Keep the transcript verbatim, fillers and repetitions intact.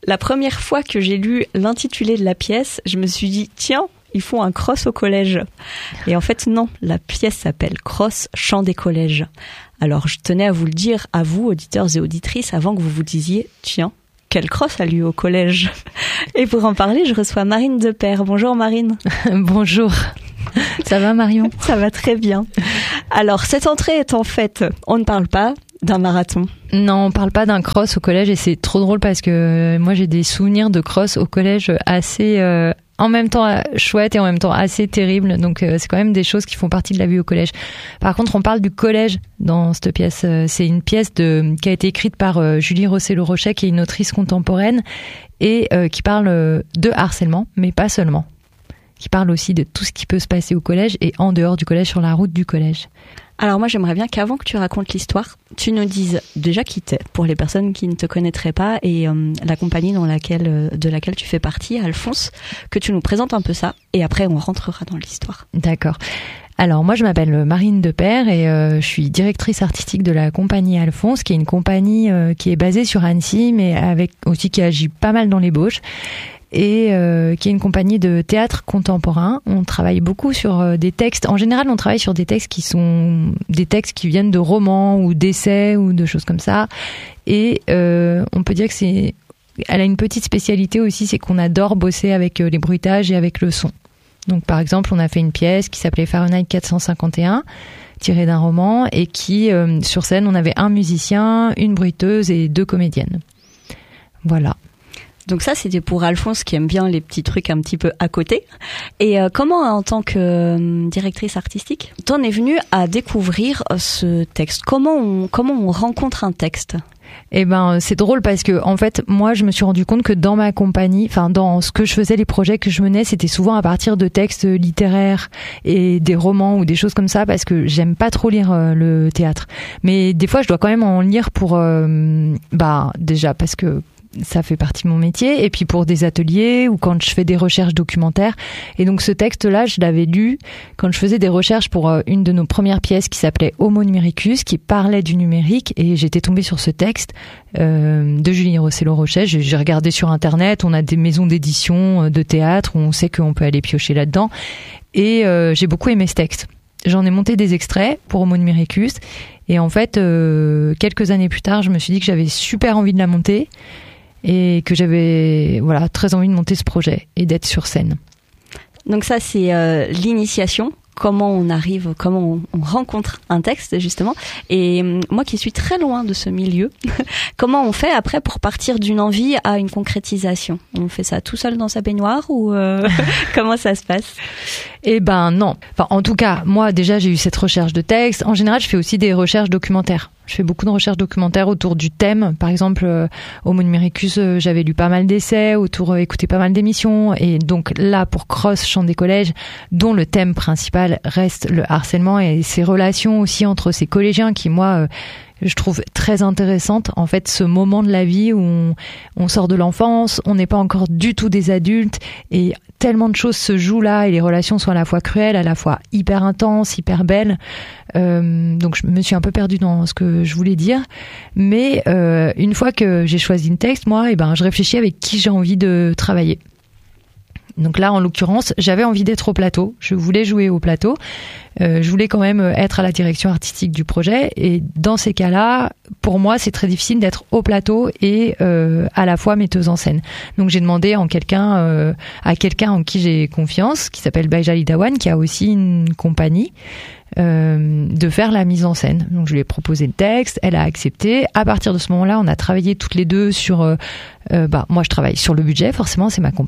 La première fois que j'ai lu l'intitulé de la pièce, je me suis dit, tiens, ils font un cross au collège. Et en fait, non, la pièce s'appelle Cross, chant des collèges. Alors, je tenais à vous le dire, à vous, auditeurs et auditrices, avant que vous vous disiez, tiens, quel cross a lieu au collège. Et pour en parler, je reçois Marine Depère. Bonjour Marine. Bonjour. Ça va Marion? Ça va très bien. Alors, cette entrée est en fait, on ne parle pas d'un marathon. Non, on parle pas d'un cross au collège et c'est trop drôle parce que moi j'ai des souvenirs de cross au collège assez... Euh, en même temps chouette et en même temps assez terrible. Donc euh, c'est quand même des choses qui font partie de la vie au collège. Par contre, on parle du collège dans cette pièce. C'est une pièce de, qui a été écrite par euh, Julie Rossello-Rochet, qui est une autrice contemporaine et euh, qui parle de harcèlement, mais pas seulement. Qui parle aussi de tout ce qui peut se passer au collège et en dehors du collège, sur la route du collège. Alors moi, j'aimerais bien qu'avant que tu racontes l'histoire, tu nous dises déjà qui t'es, pour les personnes qui ne te connaîtraient pas, et euh, la compagnie dans laquelle, euh, de laquelle tu fais partie, Alphonse, que tu nous présentes un peu ça, et après on rentrera dans l'histoire. D'accord. Alors moi je m'appelle Marine Depère et euh, je suis directrice artistique de la compagnie Alphonse, qui est une compagnie euh, qui est basée sur Annecy, mais avec aussi qui agit pas mal dans l'ébauche. Et euh, qui est une compagnie de théâtre contemporain. On travaille beaucoup sur euh, des textes. En général, on travaille sur des textes qui sont des textes qui viennent de romans ou d'essais ou de choses comme ça. Et euh, on peut dire que c'est, elle a une petite spécialité aussi, c'est qu'on adore bosser avec euh, les bruitages et avec le son. Donc, par exemple, on a fait une pièce qui s'appelait Fahrenheit quatre cent cinquante et un, tirée d'un roman, et qui, euh, sur scène, on avait un musicien, une bruiteuse et deux comédiennes. Voilà. Donc ça, c'était pour Alphonse qui aime bien les petits trucs un petit peu à côté. Et euh, comment, en tant que euh, directrice artistique, t'en es venue à découvrir ce texte? Comment on, comment on rencontre un texte? Eh ben, c'est drôle parce que, en fait, moi, je me suis rendu compte que dans ma compagnie, enfin, dans ce que je faisais, les projets que je menais, c'était souvent à partir de textes littéraires et des romans ou des choses comme ça, parce que j'aime pas trop lire euh, le théâtre. Mais des fois, je dois quand même en lire pour, euh, bah, déjà, parce que ça fait partie de mon métier, et puis pour des ateliers ou quand je fais des recherches documentaires. Et donc ce texte-là, je l'avais lu quand je faisais des recherches pour une de nos premières pièces qui s'appelait Homo Numericus, qui parlait du numérique, et j'étais tombée sur ce texte euh, de Julie Rossello-Rochet. J'ai, j'ai regardé sur internet, on a des maisons d'édition de théâtre où on sait qu'on peut aller piocher là-dedans, et euh, j'ai beaucoup aimé ce texte. J'en ai monté des extraits pour Homo Numericus, et en fait, euh, quelques années plus tard, je me suis dit que j'avais super envie de la monter, et que j'avais voilà très envie de monter ce projet et d'être sur scène. Donc ça, c'est euh, l'initiation. Comment on arrive, comment on, on rencontre un texte, justement. Et euh, moi qui suis très loin de ce milieu, comment on fait après pour partir d'une envie à une concrétisation? On fait ça tout seul dans sa baignoire ou euh, comment ça se passe? Eh ben non. Enfin, en tout cas, moi déjà j'ai eu cette recherche de texte. En général, je fais aussi des recherches documentaires. Je fais beaucoup de recherches documentaires autour du thème. Par exemple, euh, Homo Numericus, euh, j'avais lu pas mal d'essais, autour, euh, écouté pas mal d'émissions. Et donc là, pour Cross, chant des collèges, dont le thème principal reste le harcèlement et ses relations aussi entre ces collégiens qui, moi, euh, je trouve très intéressante. En fait, ce moment de la vie où on, on sort de l'enfance, on n'est pas encore du tout des adultes et tellement de choses se jouent là et les relations sont à la fois cruelles, à la fois hyper intenses, hyper belles. Euh, donc je me suis un peu perdue dans ce que je voulais dire. Mais euh, une fois que j'ai choisi une texte, moi, eh ben, je réfléchis avec qui j'ai envie de travailler. Donc là, en l'occurrence, j'avais envie d'être au plateau. Je voulais jouer au plateau. Euh, je voulais quand même être à la direction artistique du projet. Et dans ces cas-là, pour moi, c'est très difficile d'être au plateau et euh, à la fois metteuse en scène. Donc j'ai demandé en quelqu'un, euh, à quelqu'un en qui j'ai confiance, qui s'appelle Baijali Dawan, qui a aussi une compagnie, euh, de faire la mise en scène. Donc je lui ai proposé le texte, elle a accepté. À partir de ce moment-là, on a travaillé toutes les deux sur... Euh, euh, bah moi, je travaille sur le budget, forcément, c'est ma compagnie.